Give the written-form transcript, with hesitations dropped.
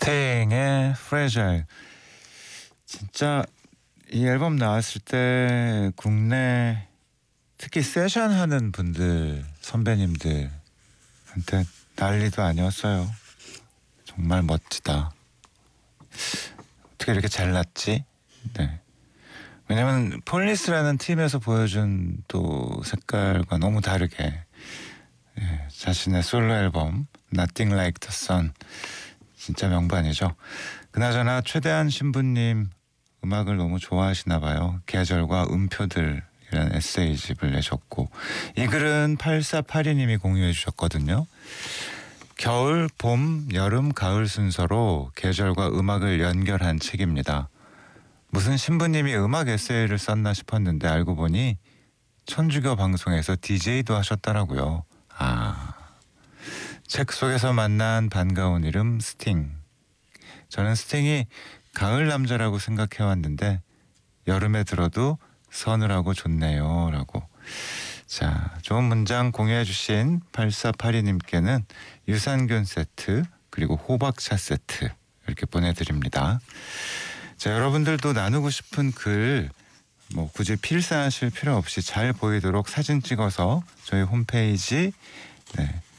스팅의 Fragile. 진짜 이 앨범 나왔을 때 국내 특히 세션하는 분들 선배님들한테 난리도 아니었어요. 정말 멋지다. 어떻게 이렇게 잘났지? 네. 왜냐면 폴리스라는 팀에서 보여준 또 색깔과 너무 다르게 자신의 솔로 앨범 Nothing Like the Sun 진짜 명반이죠. 그나저나 최대한 신부님 음악을 너무 좋아하시나 봐요. 계절과 음표들이라는 에세이집을 내셨고 이 글은 8482님이 공유해 주셨거든요. 겨울, 봄, 여름, 가을 순서로 계절과 음악을 연결한 책입니다. 무슨 신부님이 음악 에세이를 썼나 싶었는데 알고 보니 천주교 방송에서 DJ도 하셨더라고요. 책 속에서 만난 반가운 이름 스팅. 저는 스팅이 가을 남자라고 생각해왔는데 여름에 들어도 서늘하고 좋네요 라고. 자, 좋은 문장 공유해 주신 8482님께는 유산균 세트 그리고 호박차 세트 이렇게 보내드립니다. 자, 여러분들도 나누고 싶은 글 굳이 필사하실 필요 없이 잘 보이도록 사진 찍어서 저희 홈페이지